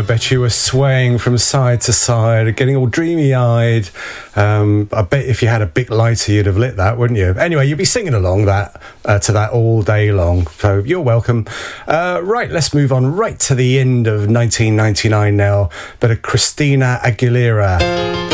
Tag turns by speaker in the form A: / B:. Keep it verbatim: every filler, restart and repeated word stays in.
A: bet you were swaying from side to side, getting all dreamy-eyed. Um, I bet if you had a big lighter, you'd have lit that, wouldn't you? Anyway, you'd be singing along that uh, to that all day long. So you're welcome. Uh, right, let's move on right to the end of nineteen ninety-nine now. Bit of Christina Aguilera.